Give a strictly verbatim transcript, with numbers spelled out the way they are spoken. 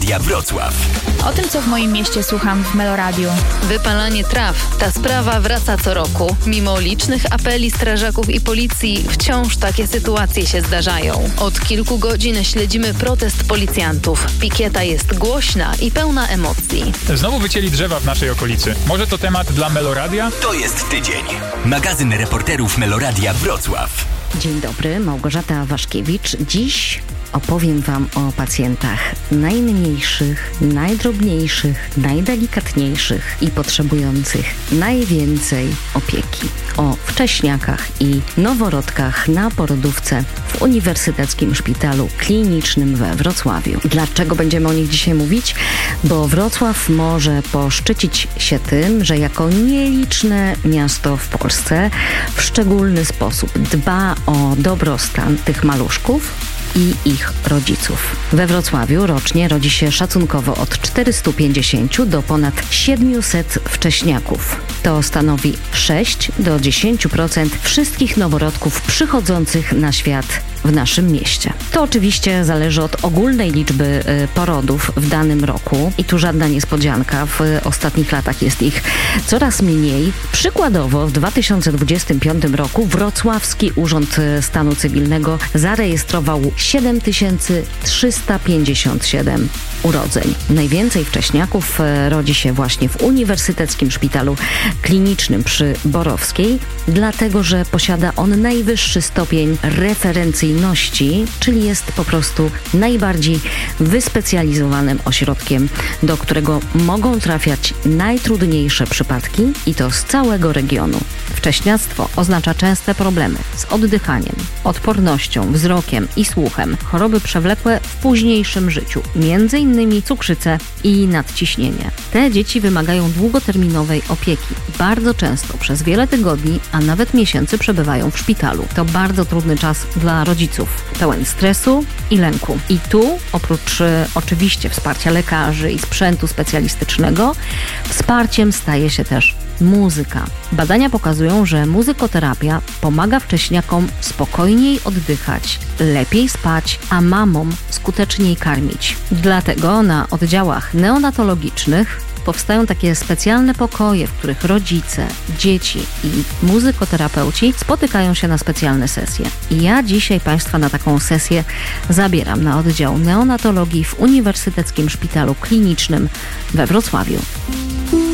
Meloradia Wrocław. O tym, co w moim mieście słucham w Meloradiu. Wypalanie traw. Ta sprawa wraca co roku. Mimo licznych apeli strażaków i policji, wciąż takie sytuacje się zdarzają. Od kilku godzin śledzimy protest policjantów. Pikieta jest głośna i pełna emocji. Znowu wycięli drzewa w naszej okolicy. Może to temat dla Meloradia? To jest tydzień. Magazyn reporterów Meloradia Wrocław. Dzień dobry, Małgorzata Waszkiewicz. Dziś opowiem Wam o pacjentach najmniejszych, najdrobniejszych, najdelikatniejszych i potrzebujących najwięcej opieki. O wcześniakach i noworodkach na porodówce w Uniwersyteckim Szpitalu Klinicznym we Wrocławiu. Dlaczego będziemy o nich dzisiaj mówić? Bo Wrocław może poszczycić się tym, że jako nieliczne miasto w Polsce w szczególny sposób dba o dobrostan tych maluszków i ich rodziców. We Wrocławiu rocznie rodzi się szacunkowo od czterystu pięćdziesięciu do ponad siedmiuset wcześniaków. To stanowi sześć do dziesięciu procent wszystkich noworodków przychodzących na świat w naszym mieście. To oczywiście zależy od ogólnej liczby porodów w danym roku i tu żadna niespodzianka. W ostatnich latach jest ich coraz mniej. Przykładowo w dwa tysiące dwudziestym piątym roku Wrocławski Urząd Stanu Cywilnego zarejestrował siedem tysięcy trzysta pięćdziesiąt siedem urodzeń. Najwięcej wcześniaków rodzi się właśnie w Uniwersyteckim Szpitalu Klinicznym przy Borowskiej, dlatego że posiada on najwyższy stopień referencyjności, czyli jest po prostu najbardziej wyspecjalizowanym ośrodkiem, do którego mogą trafiać najtrudniejsze przypadki i to z całego regionu. Wcześniactwo oznacza częste problemy z oddychaniem, odpornością, wzrokiem i słuchem, choroby przewlekłe w późniejszym życiu, między innymi cukrzycę i nadciśnienie. Te dzieci wymagają długoterminowej opieki. Bardzo często przez wiele tygodni, a nawet miesięcy przebywają w szpitalu. To bardzo trudny czas dla rodziców, pełen stresu i lęku. I tu, oprócz e, oczywiście wsparcia lekarzy i sprzętu specjalistycznego, wsparciem staje się też muzyka. Badania pokazują, że muzykoterapia pomaga wcześniakom spokojniej oddychać, lepiej spać, a mamom skuteczniej karmić. Dlatego na oddziałach neonatologicznych powstają takie specjalne pokoje, w których rodzice, dzieci i muzykoterapeuci spotykają się na specjalne sesje. I ja dzisiaj Państwa na taką sesję zabieram na oddział neonatologii w Uniwersyteckim Szpitalu Klinicznym we Wrocławiu.